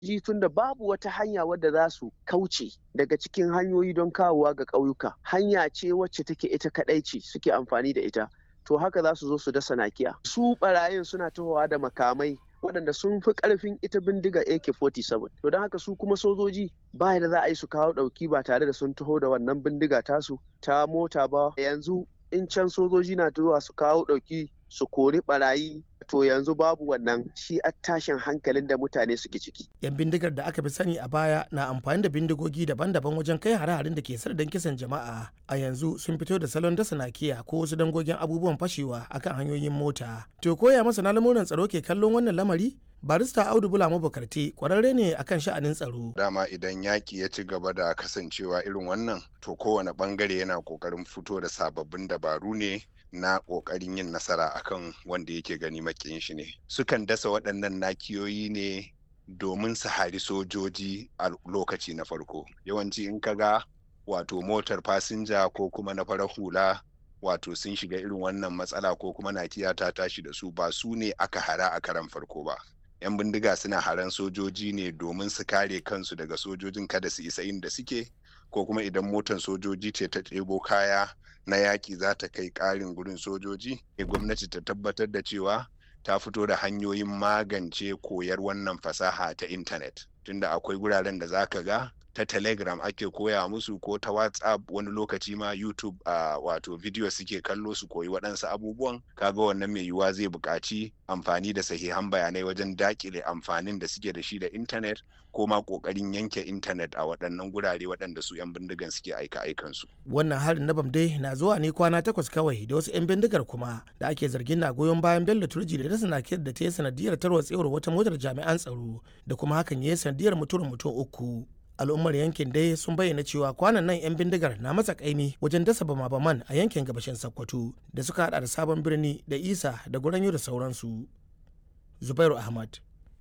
tunda babu wata hanya wadda za su kauce daga cikin hanyoyi don kawowa ga ƙauyuka. Hanya ce wacce take ita kaɗai ce suke amfani da ita. To haka za su zo su dasa nakiya. Su ɓarayin suna tahowa da makamai waɗanda sun fi ƙarfin ita bindiga AK-47. To don haka su kuma sojoji ba da za a yi su kawo ɗauki ba tare da sun taho da wannan bindiga tasu ta mota ba. Yanzu in can sojoji na zuwa su kawo ɗauki su kori ɓarayi, to yanzu babu wannan, shi a tashin hankalin da mutane suke ciki. Yan bindigar da aka fi sani a baya na amfani da bindigogi daban-daban wajen kai hare-haren da ke sardan kisan jama'a. A yanzu sun fito da salon dasa nakiya ko wasu dangogin abubuwan fashewa akan hanyoyin mota. To koya masana lamuran tsaro ke kallon wannan lamari? Barista Audu Bula Mabukarti kwararre ne akan sha'anin tsaro. Dama idan yaki ya ci gaba da kasancewa irin wannan, to kowane bangare yana kokarin fito da sababbin dabaru ne na kokarin yin nasara akan wanda yake gani makiyin shi ne. Sukan dasa waɗannan nakiyoyi ne domin su hari sojoji a lokaci na farko. Yawanci in kaga wato motar fasinja ko kuma na farar hula wato sun shiga irin wannan matsala ko kuma nakiya ta tashi da su, ba su ne aka hara a karan farko ba. 'Yan bindiga suna haran sojoji ne domin su kare kansu daga sojojin kada su isa inda suke, ko kuma idan motar sojoji ce ta ɗebo kaya na yaƙi za ta kai ƙarin gurin sojoji, gwamnati ta tabbatar da cewa ta fito da hanyoyin magance koyar wannan fasaha ta intanet. Tunda akwai guraren da za ka ga ta Telegram ake koya musu ko ta WhatsApp, wani lokaci ma YouTube wato video suke kallo su koyi waɗansu abubuwan. Kaga wannan mai yiwuwa zai buƙaci amfani da sahihan bayanai wajen daƙile amfanin da suke da shi da intanet, ko ma ƙoƙarin yanke intanet a waɗannan gurare waɗanda su 'yan bindigan suke aika-aikansu. Wannan harin na Bamdai na zuwa ne kwana 8 kawai da wasu 'yan bindigar kuma da ake zargin na goyon bayan Bello Turji da dasa nakiyar da ta yi sanadiyar tarwatsewar wata motar jami'an tsaro da kuma hakan ya yi sanadiyar mutuwar mutum 3. Al'ummar yankin dai sun bayyana cewa kwanan nan 'yan bindigar na matsa kaimi wajen dasa bama-baman a yankin gabashin Sokoto da suka hada da Sabon Birni da Isa da Guranyo da sauransu. Zubairu Ahmad,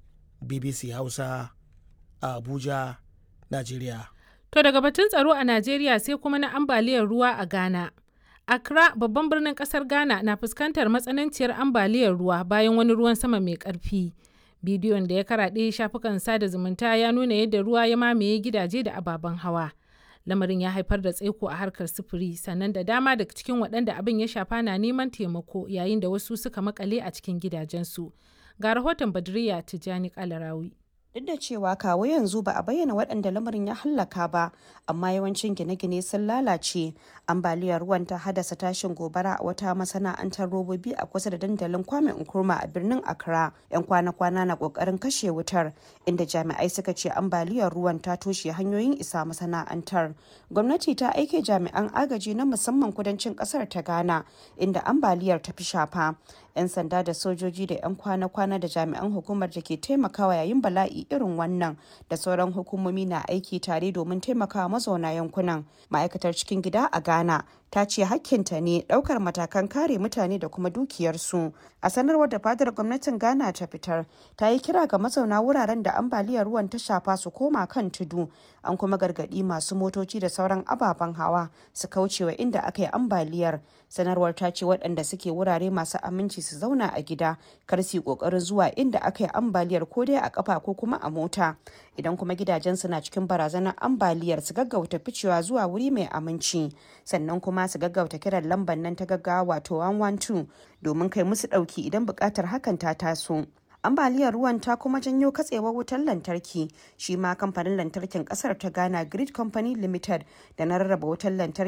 BBC Hausa, a Abuja, Najeriya. To daga batun tsaro a Najeriya sai kuma na ambaliyar ruwa a Ghana. Accra, babban birnin kasar Ghana, na fuskantar matsananciyar ambaliyar ruwa bayan wani ruwan sama mai ƙarfi. Bidiyon da ya karaɗe shafukan sada zumunta ya nuna yadda ruwa ya mamaye gidaje da ababen hawa. Lamarin ya haifar da tsaiko a harkar sufuri, sannan da dama daga cikin waɗanda abin ya shafa na neman taimako yayin da wasu suka makale a cikin gidajensu. Ga rahoton Badriya Tijani Kalarawi. Duk da cewa kawo yanzu ba a bayyana waɗanda lamarin ya hallaka ba, amma yawancin gine-gine sun lalace. Ambaliyar ruwan ta haddasa tashin gobara a wata masana'antar robobi a kusa da dandalin Kwame Nkrumah a birnin Accra. 'Yan kwana-kwana na ƙoƙarin kashe wutar, inda jami'ai suka ce ambaliyar ruwan ta toshe hanyoyin isa masana'antar. Gwamnati ta aike jami'an agaji na musamman kudancin ƙasar ta Ghana, inda ambaliyar ta fi shafa. 'Yan sanda da sojoji da 'yan kwana-kwana da jami'an hukumar da ke taimakawa yayin bala'i irin wannan da sauran hukumomi na aiki tare domin taimakawa mazauna yankunan. Ma'aikatar cikin gida a Ghana ta ce hakkinta ne daukar matakan kare mutane da kuma dukiyarsu. A sanarwar da fadar gwamnatin Ghana ta fitar, ta yi kira ga mazauna wuraren da ambaliyar ruwan ta shafa su koma kan tudu. An kuma gargadi masu motoci da sauran ababen hawa su kaucewa inda aka yi ambaliyar. Sanarwar ta ce waɗanda suke wurare masu aminci su zauna a gida, kar su yi ƙoƙarin zuwa inda aka yi ambaliyar ko dai a ƙafa ko kuma a mota. Idan kuma gidajensu na cikin barazanar ambaliyar, su gaggauta ficewa zuwa wuri mai aminci. Sannan kuma su gaggauta kiran lambar nan ta gaggawa wato 112 domin kai musu ɗauki idan buƙatar hakan ta taso. Ambaliyar ruwan ta kuma janyo katsewar wutar lantarki. Shi ma kamfanin lantarkin kasar ta Ghana Grid Company Limited da na rarraba wutar lantarki